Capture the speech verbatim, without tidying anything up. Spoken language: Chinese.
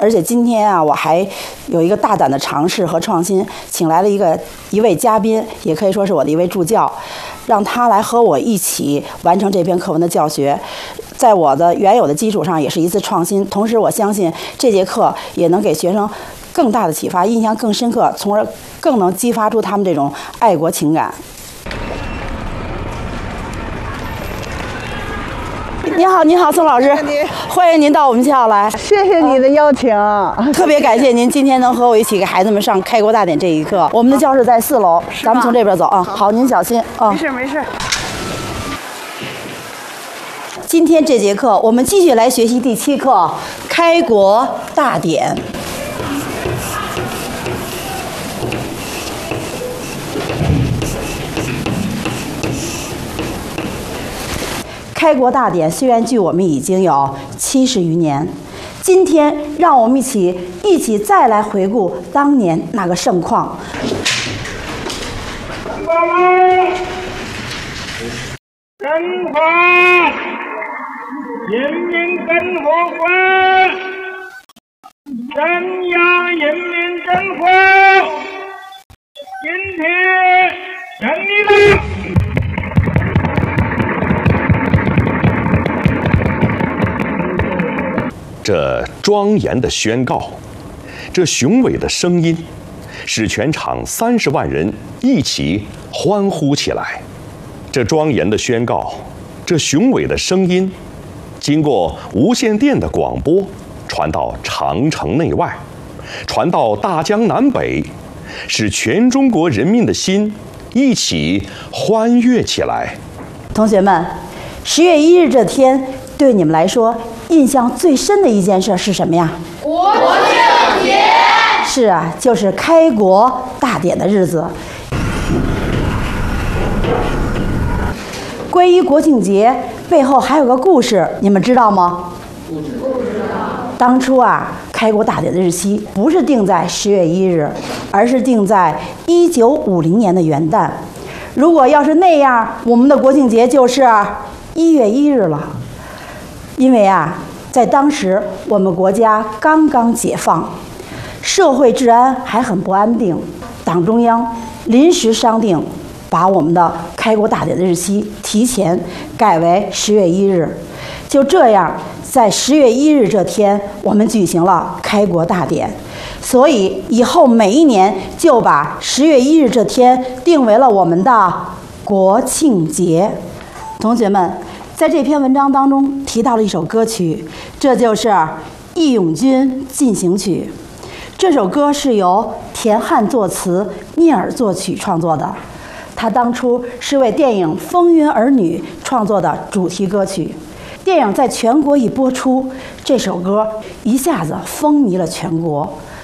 而且今天啊，我还有一个大胆的尝试和创新，请来了一个一位嘉宾，也可以说是我的一位助教，让他来和我一起完成这篇课文的教学。在我的原有的基础上，也是一次创新。同时，我相信这节课也能给学生更大的启发，印象更深刻，从而更能激发出他们这种爱国情感。你好，你好，宋老师，欢迎您到我们学校来。 谢谢你的邀请， 特别感谢您今天能和我一起给孩子们上开国大典这一课。我们的教室在四楼，咱们从这边走啊。好，您小心啊。 没事没事。 今天这节课，我们继续来学习第七课《开国大典》。开国大典虽然距我们已经有七十余年，今天让我们一起一起再来回顾当年那个盛况。 中华人民共和国中央人民政府今天成立了。 这庄严的宣告，这雄伟的声音，使全场三十万人一起欢呼起来。这庄严的宣告，这雄伟的声音，经过无线电的广播，传到长城内外，传到大江南北，使全中国人民的心一起欢悦起来。 同学们，十月一日这天对你们来说印象最深的一件事是什么呀？ 国庆节。 是啊，就是开国大典的日子。关于国庆节背后还有个故事，你们知道吗？ 不知道。 当初啊，开国大典的日期不是定在十月一日，而是定在一九五零年的元旦。如果要是那样，我们的国庆节就是一月一日了。因为啊，在当时我们国家刚刚解放，社会治安还很不安定，党中央临时商定，把我们的开国大典的日期提前改为十月一日。就这样，在十月一日这天，我们举行了开国大典。所以以后每一年就把十月一日这天定为了我们的国庆节。同学们，在这篇文章当中提到了一首歌曲，这就是《义勇军进行曲》。这首歌是由田汉作词，聂耳作曲创作的。他当初是为电影《风云儿女》创作的主题歌曲。电影在全国一播出，这首歌一下子风靡了全国。